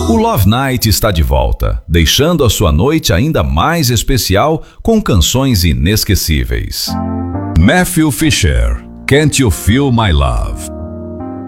O Love Night está de volta, deixando a sua noite ainda mais especial com canções inesquecíveis. Matthew Fisher, Can't You Feel My Love?